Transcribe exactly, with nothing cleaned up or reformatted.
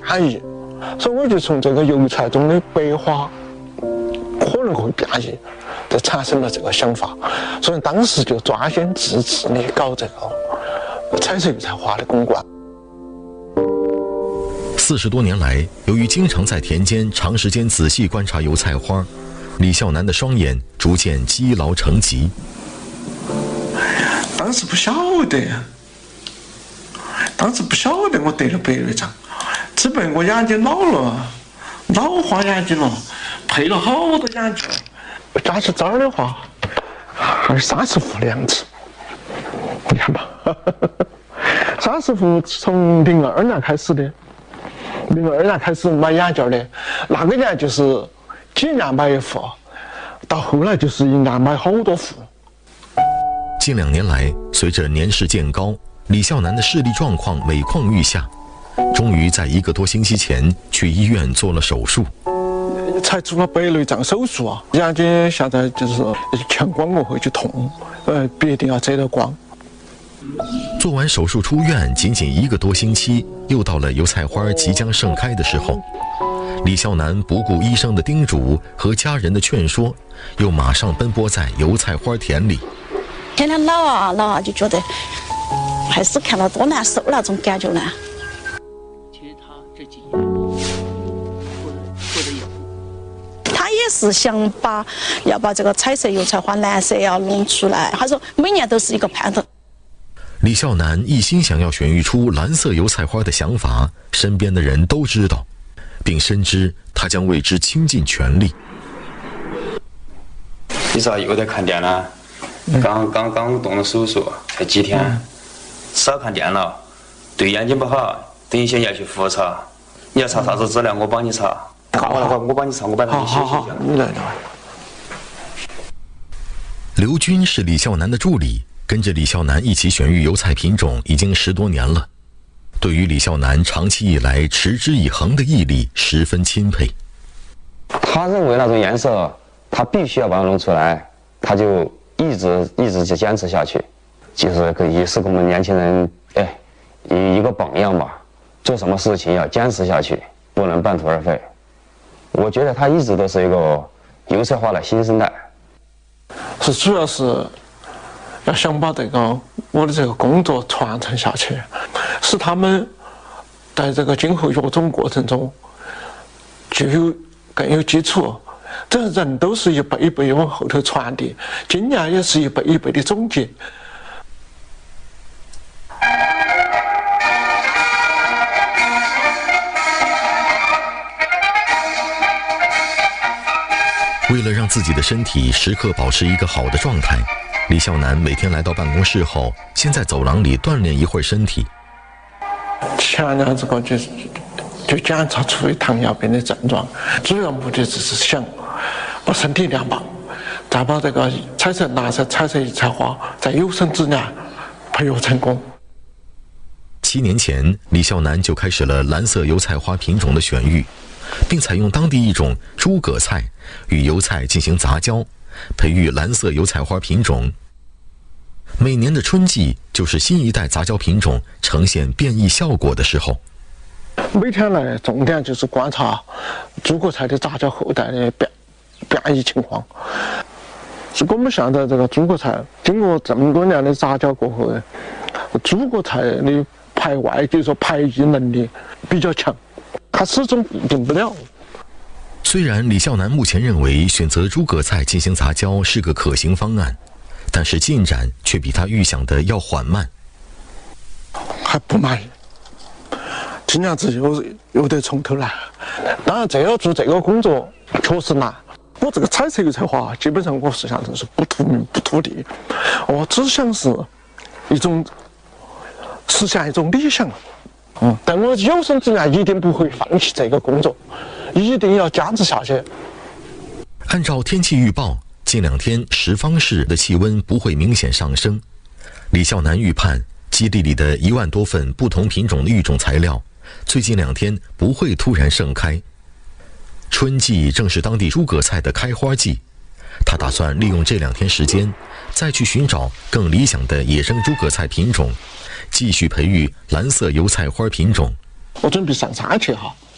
异，所以我就从这个油菜中的白花可能会变异，就产生了这个想法，所以当时就专心致志地搞这个彩色油菜花的公关。 四十多年来，由于经常在田间长时间仔细观察油菜花，李孝南的双眼逐渐积劳成疾。 当时不晓得，当时不晓得我得了白内障，只被我眼睛老了，老花眼睛了，配了好多眼镜。加起这儿的话，还有三十副的样子，你看吧，三十副从零二年开始的。零二年开始买眼镜的，那个年就是几年买一副，到后来就是一年买好多副。 近两年来，随着年事渐高，李孝南的视力状况每况愈下，终于在一个多星期前去医院做了手术。 才做了白内障手术啊，眼睛现在就是强光我会去痛，呃，必定要遮到光。 做完手术出院，仅仅一个多星期，又到了油菜花即将盛开的时候。李孝南不顾医生的叮嘱和家人的劝说，又马上奔波在油菜花田里。 天天老啊老啊，就觉得还是看了多难受那种感觉呢。其实他这几年过得过得也不。他也是想把要把这个彩色油菜花蓝色要弄出来，他说每年都是一个盼头。 李孝南一心想要选育出蓝色油菜花的想法，身边的人都知道，并深知他将为之倾尽全力。 你咋又在看电脑？嗯、刚刚刚动了手术，才几天，嗯、少看电脑，对眼睛不好。等一些要去复查，你要查啥子资料？我帮你查。好，好，我帮你查，我把它写写下来。 你来来。 刘军是李孝南的助理。跟着李孝南一起选育油菜品种已经十多年了，对于李孝南长期以来持之以恒的毅力十分钦佩。 他认为那种颜色他必须要把它弄出来，他就一直一直就坚持下去，就是也是给我们年轻人哎一一个榜样吧。做什么事情要坚持下去，不能半途而废。我觉得他一直都是一个油菜花的新生代， 是主要是要想把这个我的这个工作传承下去，使他们在这个今后育种过程中具有更有基础。这人都是一辈一辈往后头传递，经验也是一辈一辈的总结。 为了让自己的身体时刻保持一个好的状态，李孝南每天来到办公室后，先在走廊里锻炼一会儿身体。 前年这个就就检查出为糖尿病的症状，主要目的就是想把身体练棒，再把这个彩色蓝色彩色油菜花在有生之年培育成功。 七年前，李孝南就开始了蓝色油菜花品种的选育，并采用当地一种诸葛菜与油菜进行杂交，培育蓝色油菜花品种。每年的春季就是新一代杂交品种呈现变异效果的时候。 每天来重点就是观察诸葛菜的杂交后代的变变异情况。是我们现在这个诸葛菜经过这么多年的杂交过后，诸葛菜的排外，就是说排异能力比较强，它始终定不了。 虽然李孝南目前认为选择诸葛菜进行杂交是个可行方案，但是进展却比他预想的要缓慢。 还不满意，今年子又又得从头来。当然，这要做这个工作确实难。我这个彩色油菜花，基本上我实际上都是不图名不图利，我只想是一种实现一种理想。嗯，但我有生之年一定不会放弃这个工作，一定要坚持下去。 按照天气预报，近两天十方市的气温不会明显上升。李孝南预判，基地里的一万多份不同品种的育种材料，最近两天不会突然盛开。春季正是当地诸葛菜的开花季，他打算利用这两天时间，再去寻找更理想的野生诸葛菜品种，继续培育蓝色油菜花品种。 我准备上山去哈。